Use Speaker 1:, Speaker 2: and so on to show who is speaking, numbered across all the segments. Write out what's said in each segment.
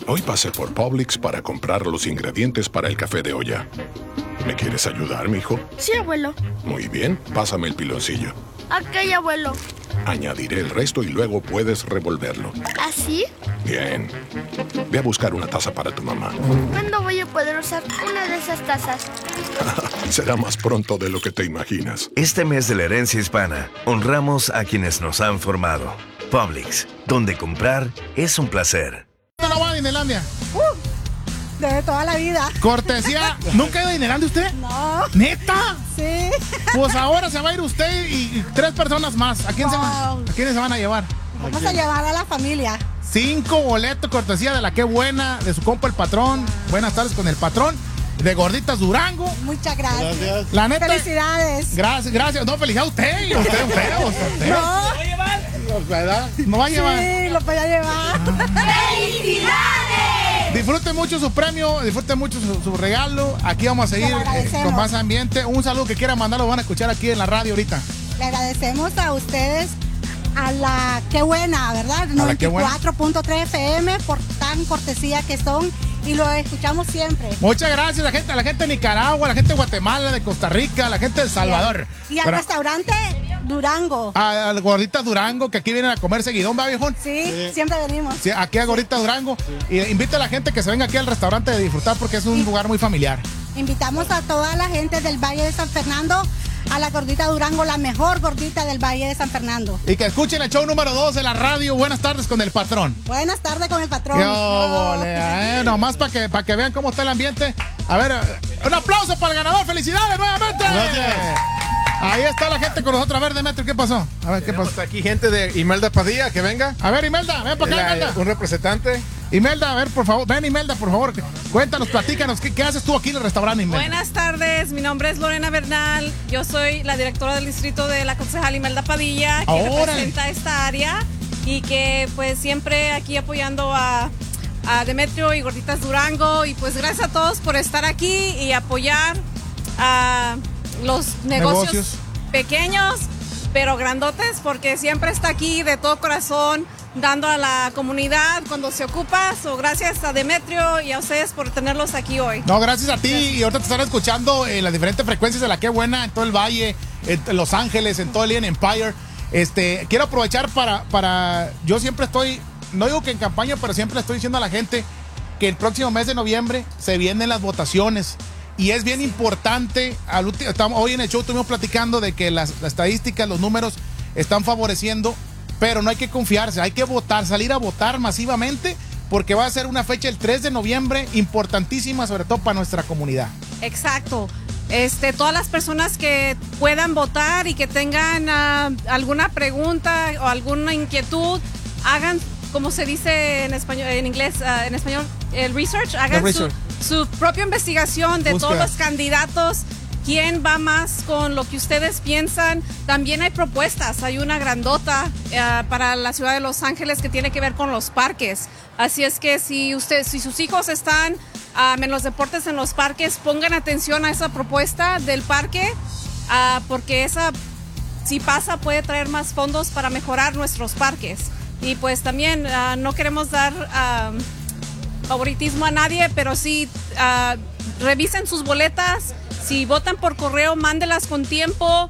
Speaker 1: Hoy pasé por Publix para comprar los ingredientes para el café de olla. ¿Me quieres ayudar, mijo?
Speaker 2: Sí, abuelo.
Speaker 1: Muy bien, pásame el piloncillo.
Speaker 2: Ok, abuelo.
Speaker 1: Añadiré el resto y luego puedes revolverlo.
Speaker 2: ¿Así?
Speaker 1: Bien. Ve a buscar una taza para tu mamá.
Speaker 2: ¿Cuándo voy a poder usar una de esas tazas?
Speaker 1: Será más pronto de lo que te imaginas.
Speaker 3: Este mes de la herencia hispana, honramos a quienes nos han formado. Publix, donde comprar es un placer.
Speaker 4: ¿No va a Disneylandia?
Speaker 5: De toda la vida.
Speaker 4: Cortesía. ¿Nunca ha ido a Disneylandia usted?
Speaker 5: No.
Speaker 4: ¿Neta?
Speaker 5: Sí.
Speaker 4: Pues ahora se va a ir usted y 3 personas más. ¿A quiénes se van a llevar?
Speaker 5: Vamos a llevar a la familia.
Speaker 4: 5 boletos cortesía de la Qué Buena, de su compa el patrón. Buenas tardes con el patrón. De Gorditas Durango.
Speaker 5: Muchas gracias.
Speaker 4: La neta.
Speaker 5: Felicidades.
Speaker 4: Gracias. No, felicidad a usted. Usted.
Speaker 5: No.
Speaker 4: ¿Lo va a llevar? ¿No va a llevar?
Speaker 5: Sí, lo voy a llevar.
Speaker 2: ¡Felicidades!
Speaker 4: Disfrute mucho su premio, disfrute mucho su regalo. Aquí vamos a seguir con más ambiente. Un saludo que quiera mandar, lo van a escuchar aquí en la radio ahorita.
Speaker 5: Le agradecemos a ustedes, a la Qué Buena, ¿verdad? 94.3 FM por tan cortesía que son y lo escuchamos siempre.
Speaker 4: Muchas gracias a la gente de Nicaragua, a la gente de Guatemala, de Costa Rica, a la gente de El Salvador.
Speaker 5: Y al restaurante Durango.
Speaker 4: Al Gorditas Durango, que aquí vienen a comer seguidón, ¿va, viejón?
Speaker 5: Sí, siempre venimos.
Speaker 4: Sí, aquí a Gorditas Durango. Y invita a la gente que se venga aquí al restaurante de disfrutar porque es un lugar muy familiar.
Speaker 5: Invitamos a toda la gente del Valle de San Fernando a la Gordita Durango, la mejor gordita del Valle de San Fernando.
Speaker 4: Y que escuchen el show número 2 de la radio. Buenas tardes con el patrón.
Speaker 5: Buenas tardes con el patrón.
Speaker 4: Nomás para que vean cómo está el ambiente. A ver, un aplauso para el ganador. ¡Felicidades nuevamente!
Speaker 6: Gracias.
Speaker 4: Ahí está la gente con nosotros. A ver, Demetrio, ¿qué pasó? A ver, ¿qué pasó?
Speaker 6: Tenemos aquí gente de Imelda Padilla, que venga.
Speaker 4: A ver, Imelda, ven para acá, Imelda.
Speaker 6: Un representante.
Speaker 4: Imelda, a ver, por favor. Ven, Imelda, por favor. Cuéntanos, platícanos. ¿Qué haces tú aquí en el restaurante, Imelda?
Speaker 7: Buenas tardes, mi nombre es Lorena Bernal. Yo soy la directora del distrito de la concejal Imelda Padilla, que representa esta área y que pues siempre aquí apoyando a Demetrio y Gorditas Durango. Y pues gracias a todos por estar aquí y apoyar a los negocios pequeños pero grandotes, porque siempre está aquí de todo corazón dando a la comunidad cuando se ocupa. Gracias a Demetrio y a ustedes por tenerlos aquí hoy.
Speaker 4: No, gracias a ti. Y ahorita te están escuchando en las diferentes frecuencias de la Qué Buena, en todo el Valle, en Los Ángeles, en todo el Inland Empire. Quiero aprovechar para yo siempre estoy, no digo que en campaña, pero siempre estoy diciendo a la gente que el próximo mes de noviembre se vienen las votaciones. Y es bien importante, hoy en el show estuvimos platicando de que las estadísticas, los números están favoreciendo, pero no hay que confiarse, hay que votar, salir a votar masivamente, porque va a ser una fecha el 3 de noviembre importantísima, sobre todo para nuestra comunidad.
Speaker 7: Exacto. Todas las personas que puedan votar y que tengan alguna pregunta o alguna inquietud, hagan, como se dice en español, en inglés, en español, el research, hagan su propia investigación de todos los candidatos, quién va más con lo que ustedes piensan. También hay propuestas, hay una grandota para la ciudad de Los Ángeles que tiene que ver con los parques. Así es que si sus hijos están en los deportes en los parques, pongan atención a esa propuesta del parque, porque esa, si pasa, puede traer más fondos para mejorar nuestros parques. Y pues también no queremos dar favoritismo a nadie, pero sí revisen sus boletas. Si votan por correo, mándelas con tiempo.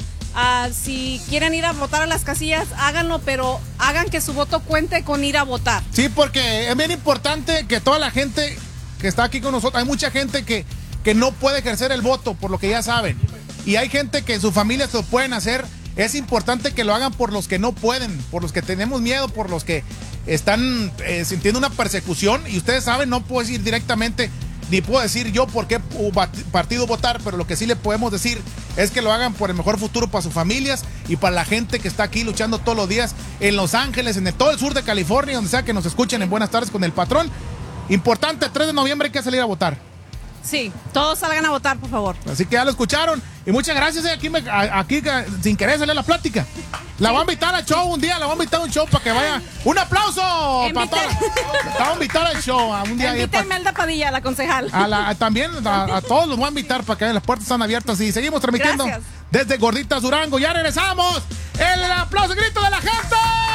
Speaker 7: Si quieren ir a votar a las casillas, háganlo, pero hagan que su voto cuente con ir a votar.
Speaker 4: Sí, porque es bien importante que toda la gente que está aquí con nosotros, hay mucha gente que no puede ejercer el voto, por lo que ya saben. Y hay gente que en su familia se lo pueden hacer. Es importante que lo hagan por los que no pueden, por los que tenemos miedo, por los que están sintiendo una persecución. Y ustedes saben, no puedo decir directamente, ni puedo decir yo por qué partido votar, pero lo que sí le podemos decir es que lo hagan por el mejor futuro para sus familias y para la gente que está aquí luchando todos los días en Los Ángeles, en todo el sur de California, donde sea que nos escuchen en Buenas Tardes con el Patrón. Importante, 3 de noviembre hay que salir a votar.
Speaker 7: Sí, todos salgan a votar, por favor.
Speaker 4: Así que ya lo escucharon. Y muchas gracias. Aquí sin querer salió la plática. La voy a invitar al show un día. La voy a invitar a un show para que vaya. ¡Un aplauso! La voy a invitar al show. Un día.
Speaker 7: Invita a Imelda Padilla, la concejal.
Speaker 4: También a todos los voy a invitar para que las puertas están abiertas. Y seguimos transmitiendo desde Gorditas Durango. Ya regresamos. El aplauso y grito de la gente.